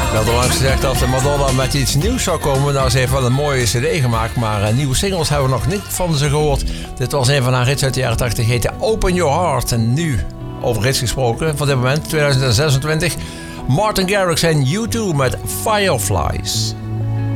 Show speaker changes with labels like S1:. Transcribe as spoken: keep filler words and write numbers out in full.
S1: Ik had onlangs gezegd dat Madonna met iets nieuws zou komen. Nou, ze heeft wel een mooie cd gemaakt, maar uh, nieuwe singles hebben we nog niet van ze gehoord. Dit was een van haar hits uit de jaren tachtig, heette Open Your Heart. En nu, over hits gesproken, van dit moment, tweeduizend zesentwintig... Martin Garrix en U twee met Fireflies.